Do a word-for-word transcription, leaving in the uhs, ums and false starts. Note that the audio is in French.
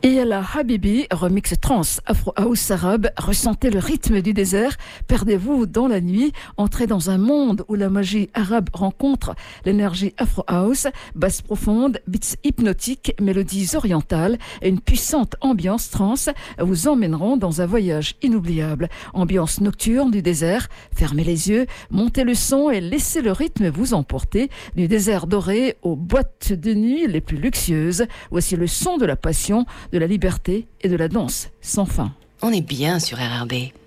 Et la Habibi, remix trans afro house arabe, ressentez le rythme du désert, perdez-vous dans la nuit, entrez dans un monde où la magie arabe rencontre l'énergie afro house, basse profonde, beats hypnotiques, mélodies orientales et une puissante ambiance trans vous emmèneront dans un voyage inoubliable. Ambiance nocturne du désert, fermez les yeux, montez le son et laissez le rythme vous emporter du désert doré aux boîtes de nuit les plus luxueuses. Voici le son de la passion, de la liberté et de la danse sans fin. On est bien sur R R B.